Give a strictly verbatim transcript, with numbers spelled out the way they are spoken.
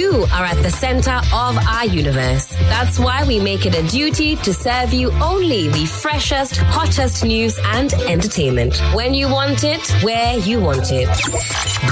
You are at the center of our universe. That's why we make it a duty to serve you only the freshest, hottest news and entertainment. When you want it, where you want it.